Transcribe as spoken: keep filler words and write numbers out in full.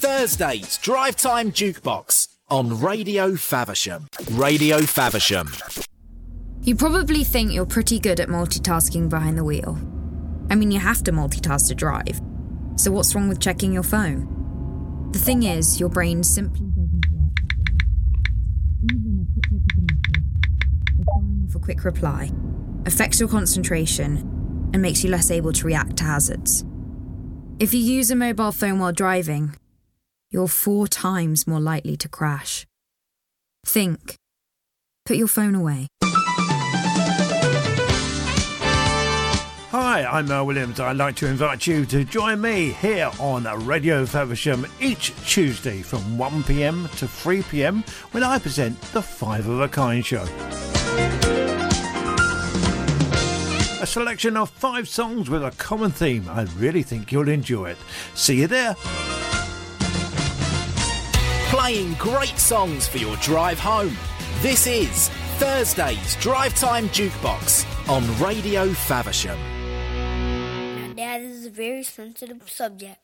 Thursday's Drive Time Jukebox on Radio Faversham. Radio Faversham. You probably think you're pretty good at multitasking behind the wheel. I mean, you have to multitask to drive. So what's wrong with checking your phone? The thing is, your brain simply doesn't work that way. Even a quick look at the message or firing off a quick reply affects your concentration and makes you less able to react to hazards. If you use a mobile phone while driving, you're four times more likely to crash. Think. Put your phone away. Hi, I'm Mel Williams. I'd like to invite you to join me here on Radio Faversham each Tuesday from one p.m. to three p.m. when I present the Five of a Kind show. A selection of five songs with a common theme. I really think you'll enjoy it. See you there. Playing great songs for your drive home. This is Thursday's Drive Time Jukebox on Radio Faversham. Now, Dad, this is a very sensitive subject.